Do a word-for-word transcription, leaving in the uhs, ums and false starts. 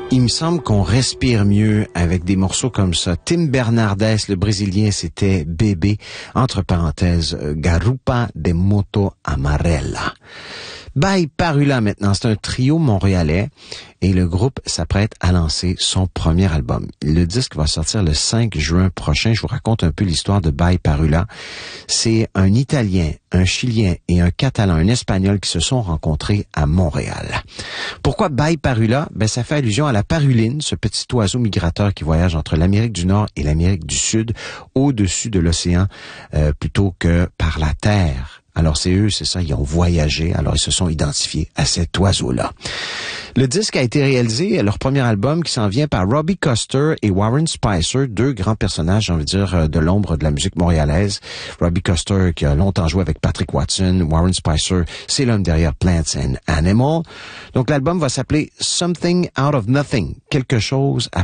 Il me semble qu'on respire mieux avec des morceaux comme ça. Tim Bernardes, le Brésilien, c'était Bébé. Entre parenthèses, Garupa de Moto Amarela. By Parula maintenant, c'est un trio montréalais et le groupe s'apprête à lancer son premier album. Le disque va sortir le cinq juin prochain. Je vous raconte un peu l'histoire de By Parula. C'est un Italien, un Chilien et un Catalan, un Espagnol qui se sont rencontrés à Montréal. Pourquoi By Parula? Ben, ça fait allusion à la paruline, ce petit oiseau migrateur qui voyage entre l'Amérique du Nord et l'Amérique du Sud, au-dessus de l'océan, euh, plutôt que par la terre. Alors c'est eux, c'est ça, ils ont voyagé, alors ils se sont identifiés à cet oiseau-là. Le disque a été réalisé, leur premier album qui s'en vient par Robbie Coster et Warren Spicer, deux grands personnages, j'ai envie de dire, de l'ombre de la musique montréalaise. Robbie Coster qui a longtemps joué avec Patrick Watson, Warren Spicer, c'est l'homme derrière Plants and Animals. Donc l'album va s'appeler Something Out of Nothing, quelque chose à